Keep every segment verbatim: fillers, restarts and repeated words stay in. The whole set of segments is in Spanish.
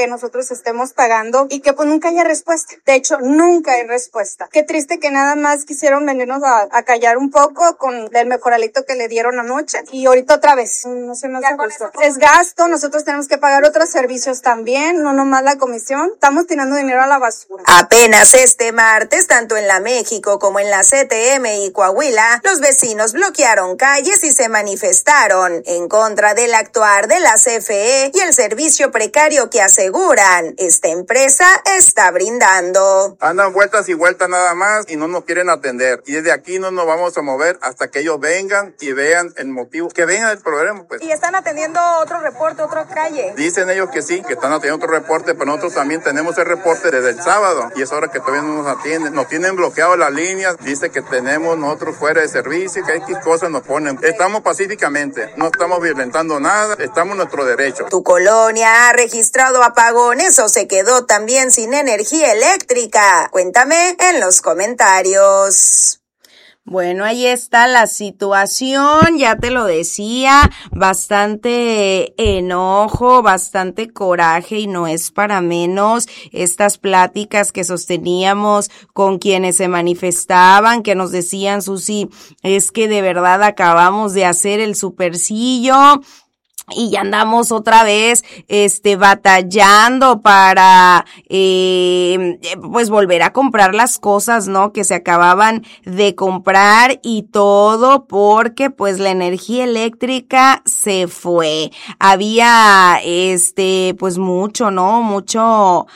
que nosotros estemos pagando y que pues nunca haya respuesta. De hecho, nunca hay respuesta. Qué triste que nada más quisieron venirnos a, a callar un poco con el mejoralito que le dieron anoche y ahorita otra vez. No se me hace justo. Es gasto, nosotros tenemos que pagar otros servicios también, no nomás la comisión. Estamos tirando dinero a la basura. Apenas este martes, tanto en la México como en la C T M y Coahuila, los vecinos bloquearon calles y se manifestaron en contra del actuar de la C F E y el servicio precario que aseguran esta empresa está brindando. Andan vueltas y vueltas nada más y no nos quieren atender. Y desde aquí no nos vamos a mover hasta que ellos vengan y vean el motivo, que vengan el problema, pues. ¿Y están atendiendo otro reporte, otra calle? Dicen ellos que sí, que están atendiendo otro reporte, pero nosotros también tenemos el reporte desde el sábado y es hora que todavía no nos atienden. Nos tienen bloqueado las líneas, dice que tenemos nosotros fuera de servicio, que X cosas nos ponen. Estamos pacíficamente, no estamos violentando nada, estamos en nuestro derecho. ¿Tu colonia ha registrado apagones o se quedó también sin energía eléctrica? Cuéntame en los comentarios. Bueno, ahí está la situación, ya te lo decía, bastante enojo, bastante coraje y no es para menos estas pláticas que sosteníamos con quienes se manifestaban, que nos decían, Susi, es que de verdad acabamos de hacer el supercillo y ya andamos otra vez, este, batallando para, eh, pues volver a comprar las cosas, ¿no? Que se acababan de comprar y todo porque, pues, la energía eléctrica se fue. Había, este, pues mucho, ¿no? Mucho,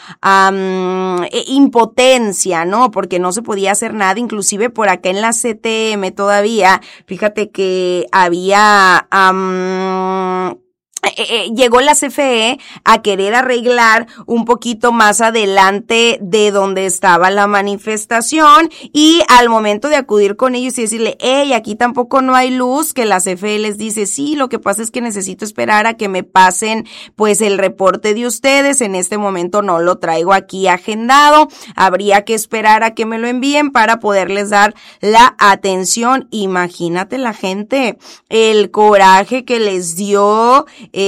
um, impotencia, ¿no? Porque no se podía hacer nada, inclusive por acá en la C T M todavía, fíjate que había, um, Eh, eh, llegó la C F E a querer arreglar un poquito más adelante de donde estaba la manifestación y al momento de acudir con ellos y decirle, hey, aquí tampoco no hay luz, que la C F E les dice, sí, lo que pasa es que necesito esperar a que me pasen pues el reporte de ustedes, en este momento no lo traigo aquí agendado, habría que esperar a que me lo envíen para poderles dar la atención. Imagínate la gente, el coraje que les dio,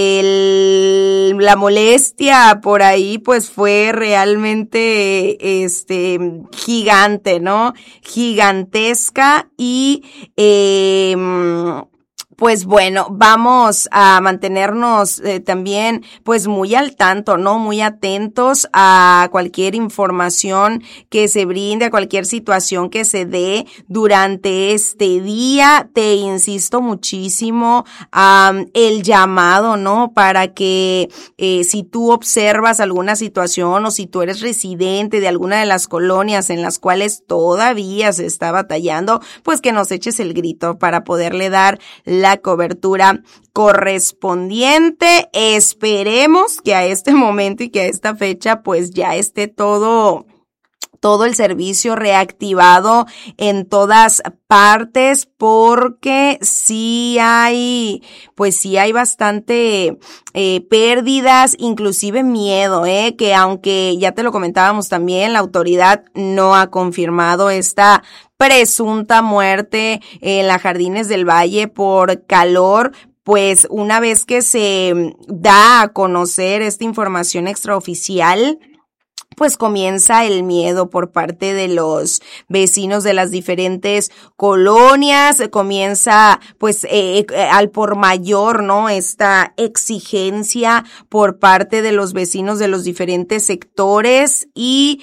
El, la molestia por ahí pues fue realmente este gigante, ¿no? Gigantesca y eh, pues bueno, vamos a mantenernos eh, también pues muy al tanto, ¿no? Muy atentos a cualquier información que se brinde, a cualquier situación que se dé durante este día. Te insisto muchísimo um, el llamado, ¿no? Para que eh, si tú observas alguna situación o si tú eres residente de alguna de las colonias en las cuales todavía se está batallando, pues que nos eches el grito para poderle dar la cobertura correspondiente. Esperemos que a este momento y que a esta fecha pues ya esté todo todo el servicio reactivado en todas partes, porque sí hay, pues sí hay bastante eh, pérdidas, inclusive miedo, eh, que aunque ya te lo comentábamos también, la autoridad no ha confirmado esta presunta muerte en la Jardines del Valle por calor, pues una vez que se da a conocer esta información extraoficial, pues comienza el miedo por parte de los vecinos de las diferentes colonias, comienza pues eh, al por mayor, ¿no? Esta exigencia por parte de los vecinos de los diferentes sectores y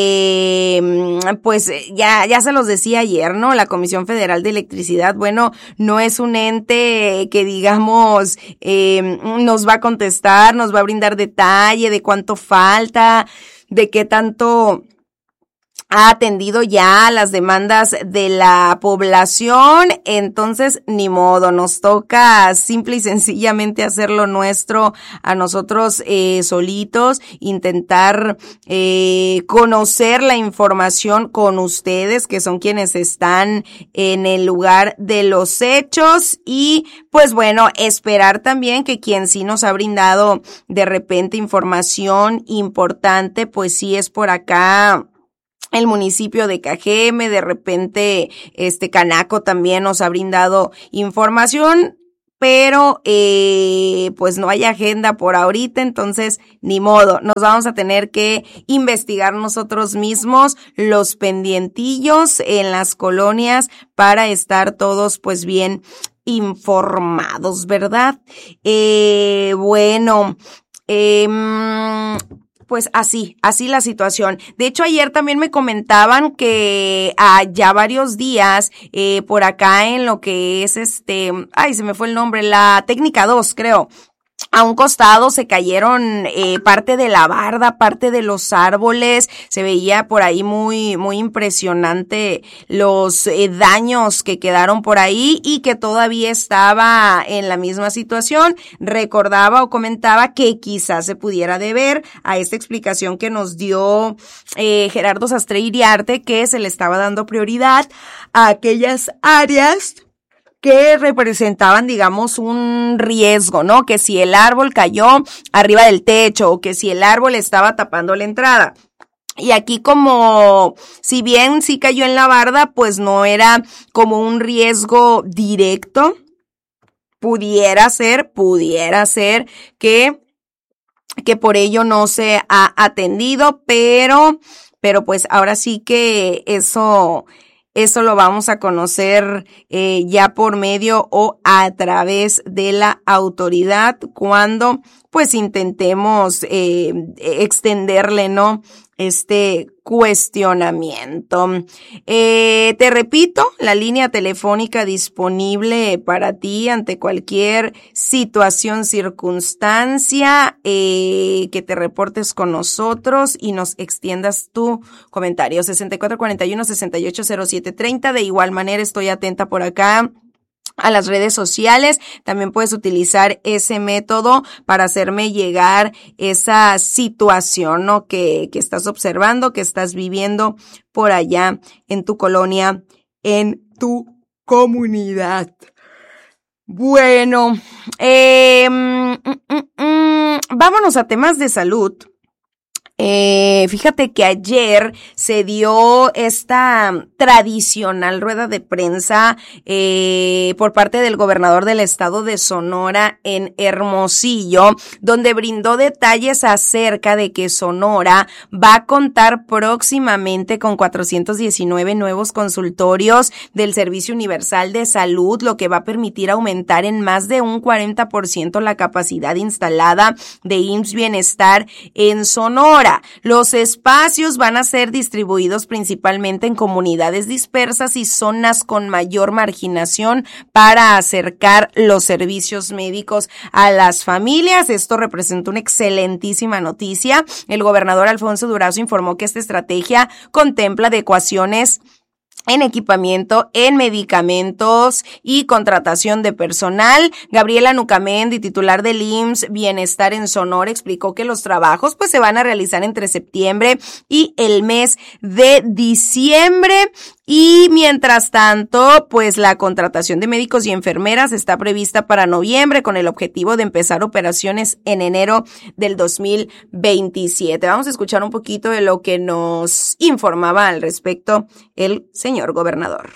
eh, pues ya, ya se los decía ayer, ¿no? La Comisión Federal de Electricidad, bueno, no es un ente que digamos eh, nos va a contestar, nos va a brindar detalle de cuánto falta, de qué tanto ha atendido ya las demandas de la población, entonces ni modo, nos toca simple y sencillamente hacer lo nuestro a nosotros eh, solitos, intentar eh, conocer la información con ustedes, que son quienes están en el lugar de los hechos, y pues bueno, esperar también que quien sí nos ha brindado de repente información importante, pues sí es por acá el municipio de Cajeme, de repente este Canaco también nos ha brindado información. pero eh, pues no hay agenda por ahorita, entonces ni modo, nos vamos a tener que investigar nosotros mismos los pendientillos en las colonias para estar todos pues bien informados, ¿verdad? Eh, bueno, eh, pues así, así la situación. De hecho, ayer también me comentaban que ah, ya varios días eh, por acá en lo que es este, ay, se me fue el nombre, la técnica dos, creo. A un costado se cayeron eh, parte de la barda, parte de los árboles, se veía por ahí muy muy impresionante los eh, daños que quedaron por ahí y que todavía estaba en la misma situación. Recordaba o comentaba que quizás se pudiera deber a esta explicación que nos dio eh, Gerardo Sastre Iriarte, que se le estaba dando prioridad a aquellas áreas que representaban, digamos, un riesgo, ¿no? Que si el árbol cayó arriba del techo o que si el árbol estaba tapando la entrada. Y aquí como, si bien sí cayó en la barda, pues no era como un riesgo directo. Pudiera ser, pudiera ser que, que por ello no se ha atendido, pero, pero pues ahora sí que eso... Eso lo vamos a conocer eh, ya por medio o a través de la autoridad cuando pues intentemos eh, extenderle, ¿no? Este cuestionamiento. Eh, te repito, la línea telefónica disponible para ti ante cualquier situación, circunstancia, eh, que te reportes con nosotros y nos extiendas tu comentario. sesenta y cuatro cuarenta y uno, sesenta y ocho cero siete treinta. De igual manera estoy atenta por acá a las redes sociales. También puedes utilizar ese método para hacerme llegar esa situación, ¿no? Que, que estás observando, que estás viviendo por allá en tu colonia, en tu comunidad. Bueno, eh, mm, mm, mm, vámonos a temas de salud. Eh, fíjate que ayer se dio esta tradicional rueda de prensa eh, por parte del gobernador del estado de Sonora en Hermosillo, donde brindó detalles acerca de que Sonora va a contar próximamente con cuatrocientos diecinueve nuevos consultorios del Servicio Universal de Salud, lo que va a permitir aumentar en más de un cuarenta por ciento la capacidad instalada de I M S S Bienestar en Sonora. Los espacios van a ser distribuidos principalmente en comunidades dispersas y zonas con mayor marginación para acercar los servicios médicos a las familias. Esto representa una excelentísima noticia. El gobernador Alfonso Durazo informó que esta estrategia contempla adecuaciones en equipamiento, en medicamentos y contratación de personal. Gabriela Nucamendi, titular del I M S S Bienestar en Sonora, explicó que los trabajos pues se van a realizar entre septiembre y el mes de diciembre. Y mientras tanto, pues la contratación de médicos y enfermeras está prevista para noviembre con el objetivo de empezar operaciones en enero del dos mil veintisiete. Vamos a escuchar un poquito de lo que nos informaba al respecto el señor gobernador.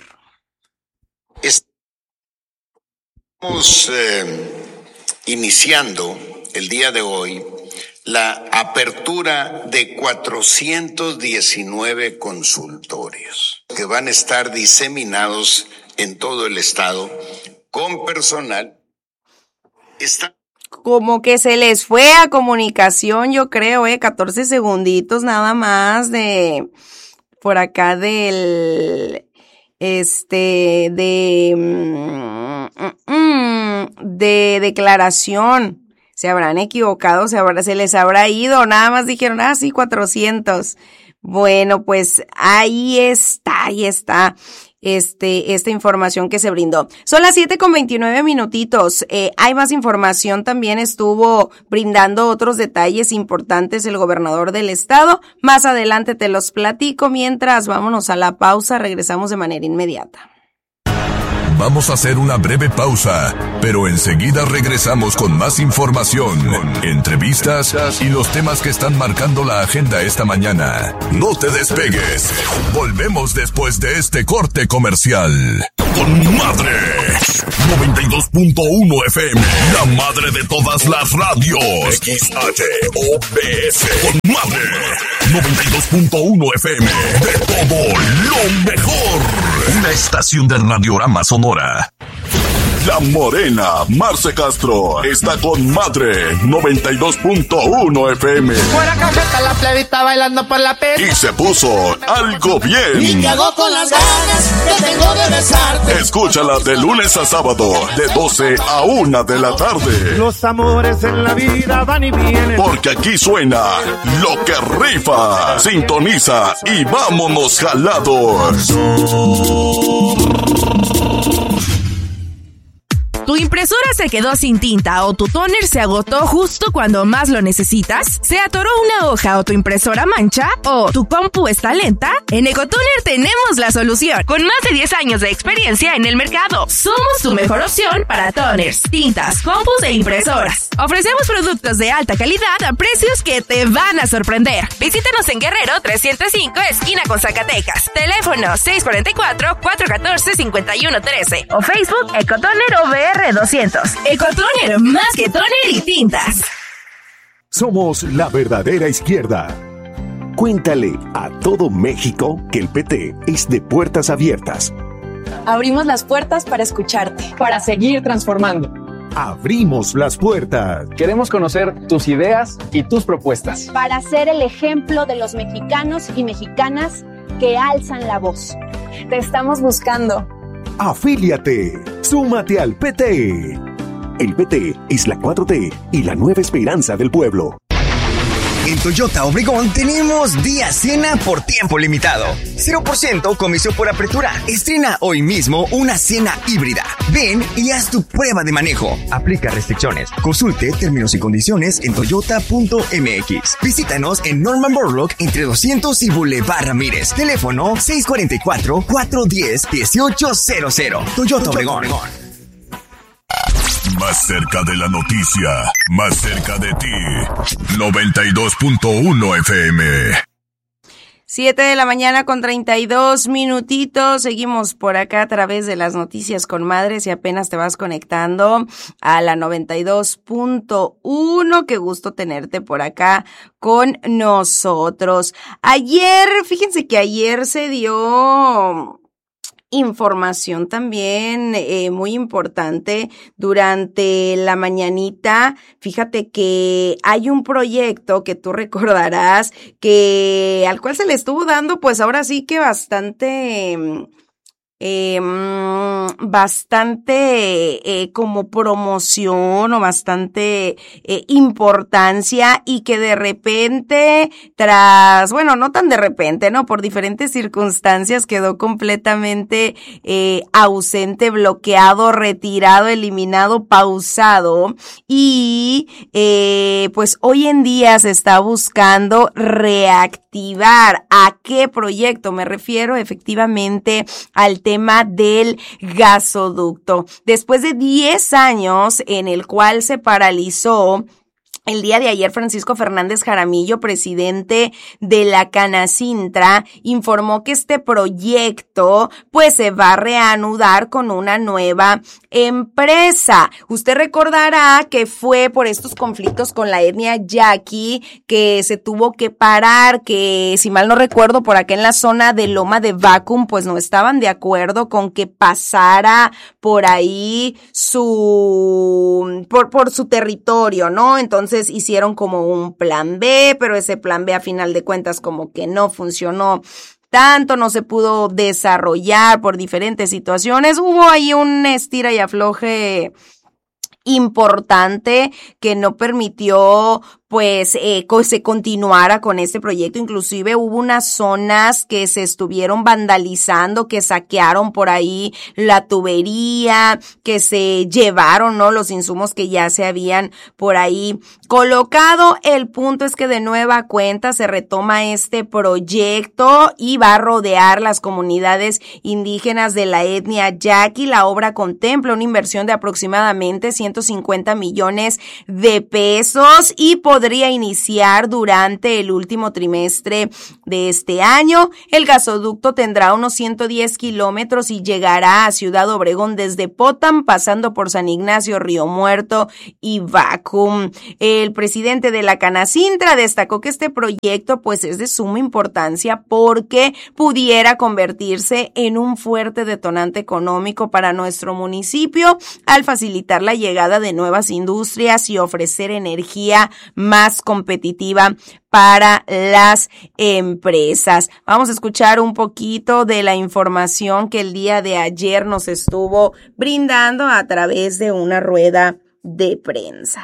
Estamos eh, iniciando el día de hoy la apertura de cuatrocientos diecinueve consultorios que van a estar diseminados en todo el estado con personal. Está Como que se les fue a comunicación, yo creo, eh, catorce segunditos nada más de por acá del este de mm, mm, de declaración. Se habrán equivocado, se, habrá, se les habrá ido, nada más dijeron, ah, sí, cuatrocientos. Bueno, pues ahí está, ahí está este esta información que se brindó. Son las siete con veintinueve minutitos. Eh, hay más información, también estuvo brindando otros detalles importantes el gobernador del estado. Más adelante te los platico, mientras vámonos a la pausa, regresamos de manera inmediata. Vamos a hacer una breve pausa, pero enseguida regresamos con más información, entrevistas y los temas que están marcando la agenda esta mañana. No te despegues. Volvemos después de este corte comercial. ¡Con madre! noventa y dos punto uno F M, la madre de todas las radios. X H O B S, con madre. noventa y dos punto uno F M, de todo lo mejor. Una estación de Radiorama Sonora. La Morena, Marce Castro, está con madre, noventa y dos punto uno F M. Fuera cajeta la plebita bailando por la pista. Y se puso algo bien. Y te hago con las ganas que tengo de besarte. Escúchala de lunes a sábado, de doce a una de la tarde. Los amores en la vida van y vienen. Porque aquí suena lo que rifa. Sintoniza y vámonos jalados. ¿Tu impresora se quedó sin tinta o tu tóner se agotó justo cuando más lo necesitas? ¿Se atoró una hoja o tu impresora mancha? ¿O tu compu está lenta? En Ecotoner tenemos la solución. Con más de diez años de experiencia en el mercado, somos tu mejor opción para toners, tintas, compus e impresoras. Ofrecemos productos de alta calidad a precios que te van a sorprender. Visítanos en Guerrero trescientos cinco, esquina con Zacatecas. Teléfono seis cuatro cuatro, cuatro uno cuatro, cinco uno uno tres o Facebook Ecotoner O V R doscientos. Ecotoner, más que toner y tintas. Somos la verdadera izquierda. Cuéntale a todo México que el P T es de puertas abiertas. Abrimos las puertas para escucharte. Para seguir transformando. Abrimos las puertas. Queremos conocer tus ideas y tus propuestas. Para ser el ejemplo de los mexicanos y mexicanas que alzan la voz. Te estamos buscando. Afíliate, súmate al P T. El P T es la cuatro T y la nueva esperanza del pueblo. En Toyota Obregón tenemos día cena por tiempo limitado. cero por ciento comisión por apertura. Estrena hoy mismo una cena híbrida. Ven y haz tu prueba de manejo. Aplica restricciones. Consulte términos y condiciones en toyota punto m x. Visítanos en Norman Borlaug entre doscientos y Boulevard Ramírez. Teléfono seis cuatro cuatro, cuatro uno cero, uno ocho cero cero. Toyota Obregón. Más cerca de la noticia, más cerca de ti. noventa y dos punto uno F M. Siete de la mañana con treinta y dos minutitos. Seguimos por acá a través de las noticias con madres y apenas te vas conectando a la noventa y dos punto uno. Qué gusto tenerte por acá con nosotros. Ayer, fíjense que ayer se dio información también eh, muy importante durante la mañanita. Fíjate que hay un proyecto que tú recordarás que al cual se le estuvo dando pues ahora sí que bastante eh, bastante eh, como promoción o bastante eh, importancia y que de repente tras, bueno, no tan de repente, ¿no? Por diferentes circunstancias quedó completamente eh, ausente, bloqueado, retirado, eliminado, pausado y eh, pues hoy en día se está buscando reactivar. ¿A qué proyecto? Me refiero efectivamente al tema del gasoducto. Después de diez años en el cual se paralizó, el día de ayer, Francisco Fernández Jaramillo, presidente de la Canacintra, informó que este proyecto pues se va a reanudar con una nueva empresa. Usted recordará que fue por estos conflictos con la etnia yaqui que se tuvo que parar, que si mal no recuerdo por acá en la zona de Loma de Vacum pues no estaban de acuerdo con que pasara por ahí su por por su territorio, ¿no? Entonces Entonces hicieron como un plan B, pero ese plan B a final de cuentas como que no funcionó tanto, no se pudo desarrollar por diferentes situaciones. Hubo ahí un estira y afloje importante que no permitió pues eh, se continuara con este proyecto. Inclusive hubo unas zonas que se estuvieron vandalizando, que saquearon por ahí la tubería, que se llevaron, ¿no?, los insumos que ya se habían por ahí colocado. El punto es que de nueva cuenta se retoma este proyecto y va a rodear las comunidades indígenas de la etnia yaqui. La obra contempla una inversión de aproximadamente ciento cincuenta millones de pesos y podría podría iniciar durante el último trimestre de este año. El gasoducto tendrá unos ciento diez kilómetros y llegará a Ciudad Obregón desde Potam, pasando por San Ignacio, Río Muerto y Vacum. El presidente de la Canacintra destacó que este proyecto pues es de suma importancia porque pudiera convertirse en un fuerte detonante económico para nuestro municipio al facilitar la llegada de nuevas industrias y ofrecer energía más competitiva para las empresas. Vamos a escuchar un poquito de la información que el día de ayer nos estuvo brindando a través de una rueda de prensa.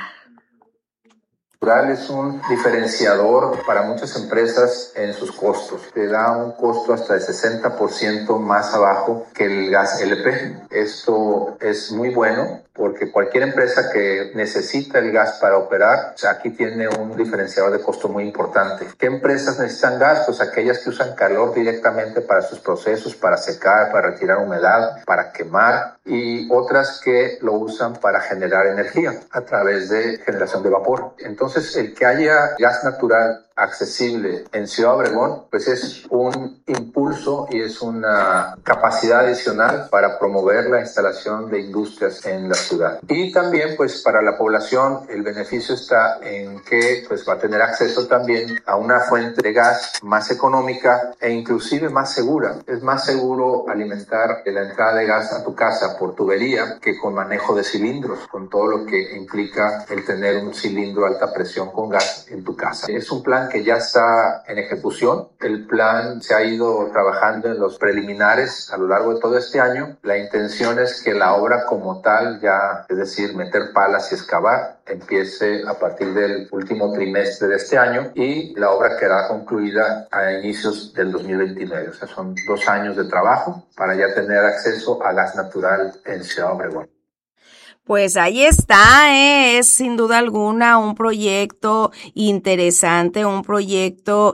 Es un diferenciador para muchas empresas en sus costos. Te da un costo hasta de sesenta por ciento más abajo que el gas L P. Esto es muy bueno porque cualquier empresa que necesita el gas para operar, o sea, aquí tiene un diferenciador de costo muy importante. ¿Qué empresas necesitan gas? Pues aquellas que usan calor directamente para sus procesos, para secar, para retirar humedad, para quemar, y otras que lo usan para generar energía a través de generación de vapor. Entonces, el que haya gas natural accesible en Ciudad Obregón, pues es un impulso y es una capacidad adicional para promover la instalación de industrias en la ciudad. Y también, pues para la población, el beneficio está en que pues va a tener acceso también a una fuente de gas más económica e inclusive más segura. Es más seguro alimentar la entrada de gas a tu casa por tubería que con manejo de cilindros, con todo lo que implica el tener un cilindro a alta presión con gas en tu casa. Es un plan que ya está en ejecución. El plan se ha ido trabajando en los preliminares a lo largo de todo este año. La intención es que la obra como tal, ya, es decir, meter palas y excavar, empiece a partir del último trimestre de este año y la obra quedará concluida a inicios del dos mil veintinueve. O sea, son dos años de trabajo para ya tener acceso a gas natural en Ciudad Obregón. Pues ahí está, ¿eh? Es sin duda alguna un proyecto interesante, un proyecto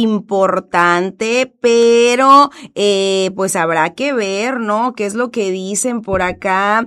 importante, pero eh, pues habrá que ver, ¿no? ¿Qué es lo que dicen por acá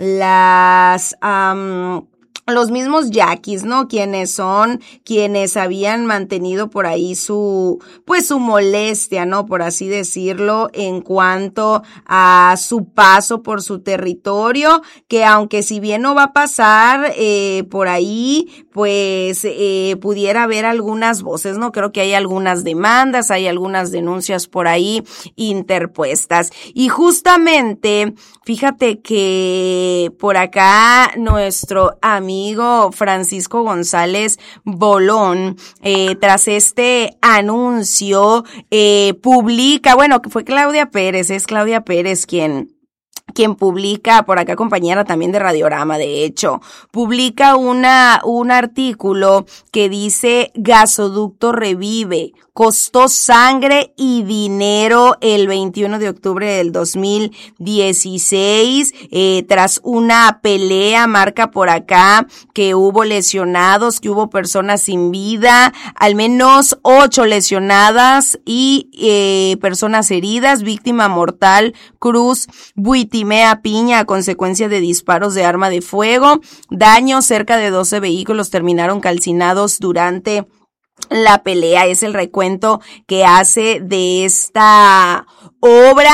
las... Um, los mismos yaquis, ¿no? Quienes son, quienes habían mantenido por ahí su, pues su molestia, ¿no? Por así decirlo, en cuanto a su paso por su territorio, que aunque si bien no va a pasar, eh, por ahí, pues, eh, pudiera haber algunas voces, ¿no? Creo que hay algunas demandas, hay algunas denuncias por ahí interpuestas. Y justamente, fíjate que por acá nuestro amigo amigo Francisco González Bolón, eh, tras este anuncio, eh, publica, bueno, que fue Claudia Pérez, es Claudia Pérez quien quien publica, por acá compañera también de Radiorama, de hecho, publica una, un artículo que dice Gasoducto revive, costó sangre y dinero el veintiuno de octubre del dos mil dieciséis, eh, tras una pelea, marca por acá que hubo lesionados, que hubo personas sin vida, al menos ocho lesionadas y eh, personas heridas, víctima mortal, Cruz Buitimea Piña a consecuencia de disparos de arma de fuego, daños, cerca de doce vehículos terminaron calcinados durante la pelea. Es el recuento que hace de esta obra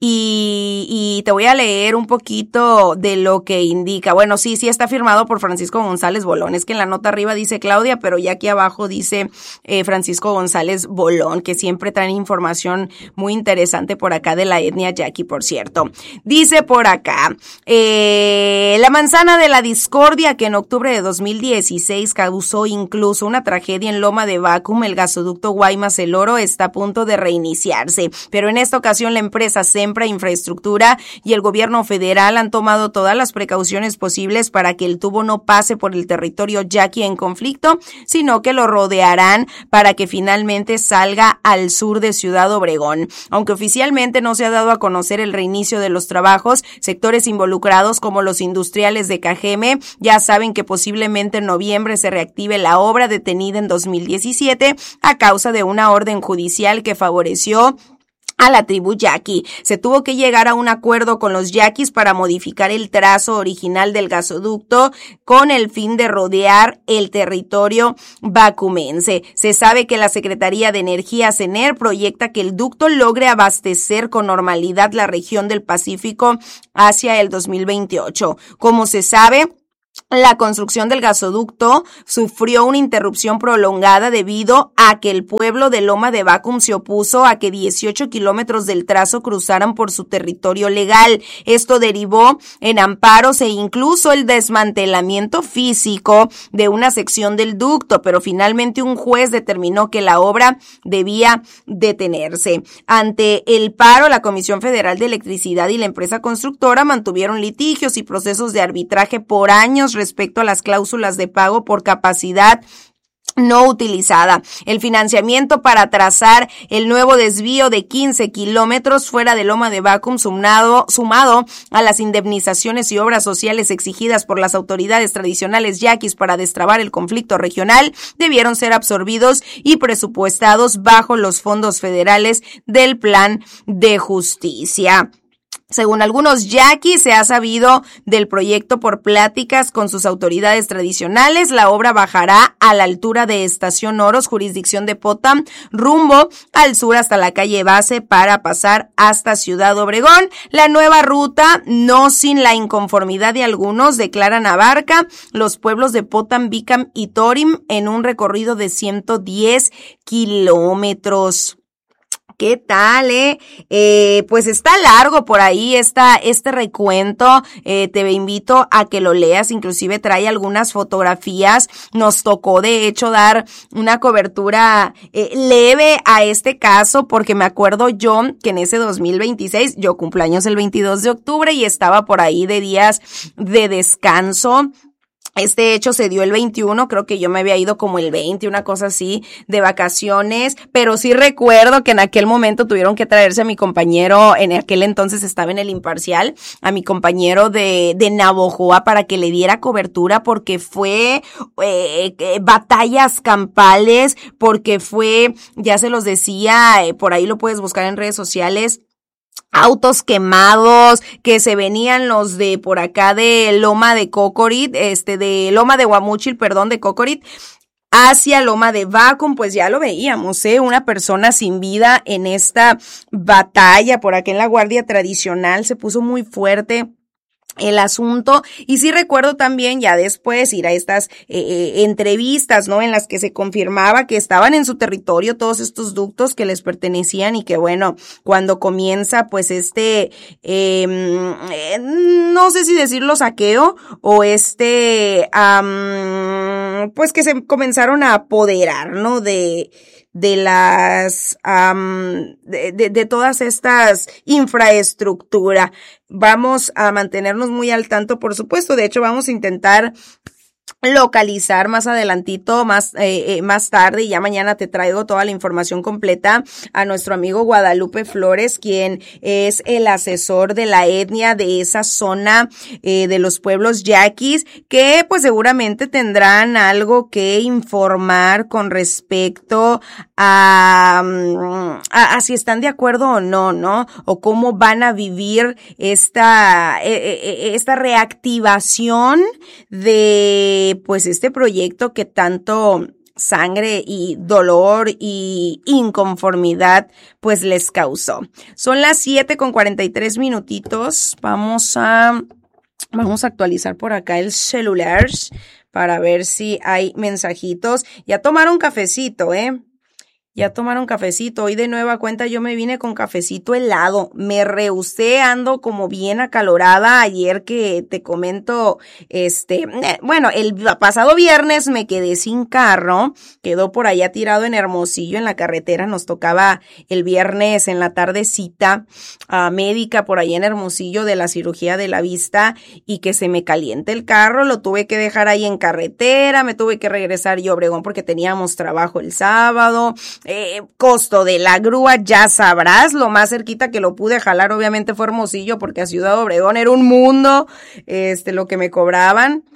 y, y te voy a leer un poquito de lo que indica. Bueno, sí, sí está firmado por Francisco González Bolón. Es que en la nota arriba dice Claudia, pero ya aquí abajo dice eh, Francisco González Bolón, que siempre traen información muy interesante por acá de la etnia yaqui, por cierto. Dice por acá, eh, la manzana de la discordia que en octubre de dos mil dieciséis causó incluso una tragedia en Loma de Vacum, el gasoducto Guaymas-El Oro, está a punto de reiniciarse, pero en esta ocasión la empresa Sempra Infraestructura y el gobierno federal han tomado todas las precauciones posibles para que el tubo no pase por el territorio yaqui en conflicto, sino que lo rodearán para que finalmente salga al sur de Ciudad Obregón. Aunque oficialmente no se ha dado a conocer el reinicio de los trabajos, sectores involucrados como los industriales de Cajeme ya saben que posiblemente en noviembre se reactive la obra detenida en dos mil diecisiete a causa de una orden judicial que favoreció a la tribu yaqui. Se tuvo que llegar a un acuerdo con los yaquis para modificar el trazo original del gasoducto con el fin de rodear el territorio bacumense. Se sabe que la Secretaría de Energía, CENER, proyecta que el ducto logre abastecer con normalidad la región del Pacífico hacia el dos mil veintiocho. Como se sabe, la construcción del gasoducto sufrió una interrupción prolongada debido a que el pueblo de Loma de Vacum se opuso a que dieciocho kilómetros del trazo cruzaran por su territorio legal. Esto derivó en amparos e incluso el desmantelamiento físico de una sección del ducto, pero finalmente un juez determinó que la obra debía detenerse. Ante el paro, la Comisión Federal de Electricidad y la empresa constructora mantuvieron litigios y procesos de arbitraje por años respecto a las cláusulas de pago por capacidad no utilizada. El financiamiento para trazar el nuevo desvío de quince kilómetros fuera de Loma de Vacum, sumado, sumado a las indemnizaciones y obras sociales exigidas por las autoridades tradicionales yaquis para destrabar el conflicto regional, debieron ser absorbidos y presupuestados bajo los fondos federales del Plan de Justicia. Según algunos yaquis, se ha sabido del proyecto por pláticas con sus autoridades tradicionales. La obra bajará a la altura de Estación Oros, jurisdicción de Potam, rumbo al sur hasta la calle Base para pasar hasta Ciudad Obregón. La nueva ruta, no sin la inconformidad de algunos, declaran abarca los pueblos de Potam, Bicam y Torim en un recorrido de ciento diez kilómetros. ¿Qué tal, eh? eh? Pues está largo por ahí esta, este recuento, eh, te invito a que lo leas, inclusive trae algunas fotografías. Nos tocó de hecho dar una cobertura eh, leve a este caso, porque me acuerdo yo que en ese dos mil veintiséis, yo cumpleaños el veintidós de octubre y estaba por ahí de días de descanso. Este hecho se dio el veintiuno, creo que yo me había ido como el veinte, una cosa así, de vacaciones, pero sí recuerdo que en aquel momento tuvieron que traerse a mi compañero, en aquel entonces estaba en el Imparcial, a mi compañero de, de Navojoa para que le diera cobertura, porque fue eh, batallas campales, porque fue, ya se los decía, eh, por ahí lo puedes buscar en redes sociales, autos quemados, que se venían los de por acá de Loma de Cocorit, este de Loma de Guamúchil, perdón, de Cocorit, hacia Loma de Vacum, pues ya lo veíamos, ¿eh? Una persona sin vida en esta batalla. Por acá en la Guardia Tradicional se puso muy fuerte el asunto, y sí recuerdo también ya después ir a estas eh, eh, entrevistas, ¿no? En las que se confirmaba que estaban en su territorio todos estos ductos que les pertenecían, y que bueno, cuando comienza pues este, eh, eh, no sé si decirlo saqueo, o este, um, pues que se comenzaron a apoderar, ¿no? De, de las, um, de, de, de todas estas infraestructura. Vamos a mantenernos muy al tanto, por supuesto. De hecho, vamos a intentar localizar más adelantito, más eh, eh, más tarde, y ya mañana te traigo toda la información completa, a nuestro amigo Guadalupe Flores, quien es el asesor de la etnia de esa zona eh, de los pueblos yaquis, que pues seguramente tendrán algo que informar con respecto a, a, a si están de acuerdo o no, ¿no? O cómo van a vivir esta, eh, esta reactivación de pues este proyecto que tanto sangre y dolor y inconformidad pues les causó. Son las siete con cuarenta y tres minutitos. Vamos a vamos a actualizar por acá el celular para ver si hay mensajitos. Ya tomaron cafecito, ¿eh? Ya tomaron cafecito. Hoy de nueva cuenta yo me vine con cafecito helado. Me rehusé, ando como bien acalorada. Ayer que te comento, este, eh, bueno, el pasado viernes me quedé sin carro. Quedó por allá tirado en Hermosillo, en la carretera. Nos tocaba el viernes en la tardecita uh, médica por allá en Hermosillo de la cirugía de la vista, y que se me caliente el carro. Lo tuve que dejar ahí en carretera. Me tuve que regresar yo a Obregón porque teníamos trabajo el sábado. Eh, costo de la grúa, ya sabrás, lo más cerquita que lo pude jalar obviamente fue Hermosillo, porque a Ciudad Obregón era un mundo, este, lo que me cobraban.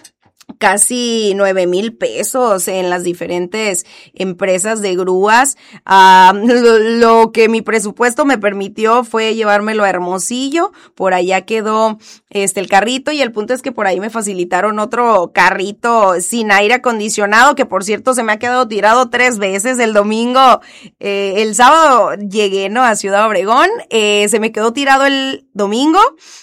casi nueve mil pesos en las diferentes empresas de grúas. Uh, lo, lo que mi presupuesto me permitió fue llevármelo a Hermosillo, por allá quedó este el carrito, y el punto es que por ahí me facilitaron otro carrito sin aire acondicionado, que por cierto se me ha quedado tirado tres veces. El domingo, eh, el sábado llegué, ¿no?, a Ciudad Obregón, eh, se me quedó tirado el domingo,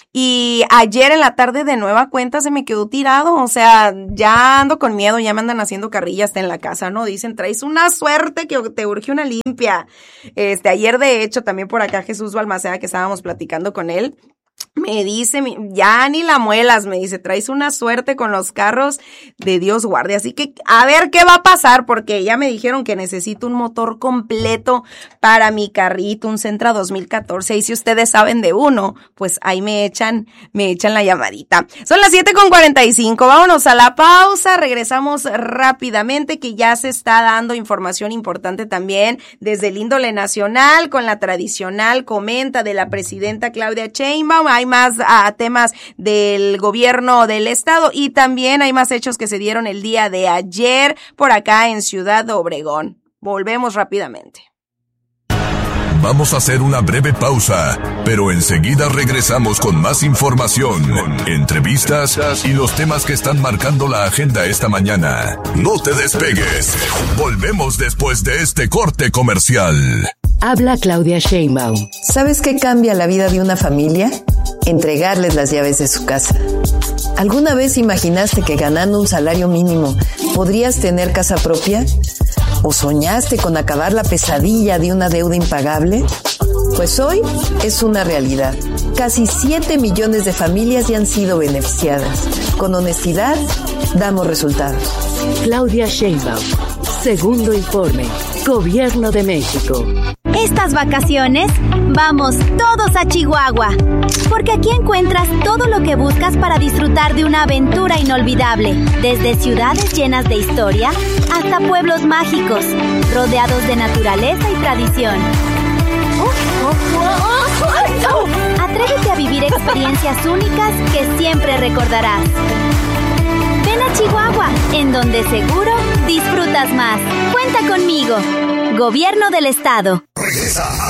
y ayer en la tarde de nueva cuenta se me quedó tirado. O sea, ya ando con miedo, ya me andan haciendo carrilla hasta en la casa, ¿no? Dicen, traes una suerte que te urge una limpia. Este, ayer de hecho también por acá Jesús Balmaceda, que estábamos platicando con él, me dice, ya ni la muelas, me dice, traes una suerte con los carros, de Dios guarde. Así que a ver qué va a pasar, porque ya me dijeron que necesito un motor completo para mi carrito, un Sentra dos mil catorce, y si ustedes saben de uno, pues ahí me echan, me echan la llamadita. Son las siete con cuarenta y cinco, vámonos a la pausa, regresamos rápidamente, que ya se está dando información importante también desde el índole nacional, con la tradicional comenta de la presidenta Claudia Sheinbaum. Hay más uh, temas del gobierno del estado, y también hay más hechos que se dieron el día de ayer por acá en Ciudad Obregón. Volvemos rápidamente. Vamos a hacer una breve pausa, pero enseguida regresamos con más información, entrevistas y los temas que están marcando la agenda esta mañana. No te despegues. Volvemos después de este corte comercial. Habla Claudia Sheinbaum. ¿Sabes qué cambia la vida de una familia? Entregarles las llaves de su casa. ¿Alguna vez imaginaste que ganando un salario mínimo podrías tener casa propia? ¿O soñaste con acabar la pesadilla de una deuda impagable? Pues hoy es una realidad. Casi siete millones de familias ya han sido beneficiadas. Con honestidad, damos resultados. Claudia Sheinbaum. Segundo informe. Gobierno de México. Estas vacaciones, vamos todos a Chihuahua, porque aquí encuentras todo lo que buscas para disfrutar de una aventura inolvidable, desde ciudades llenas de historia hasta pueblos mágicos, rodeados de naturaleza y tradición. Atrévete a vivir experiencias únicas que siempre recordarás. Ven a Chihuahua, en donde seguro disfrutas más. Cuenta conmigo. Gobierno del Estado. Regresa a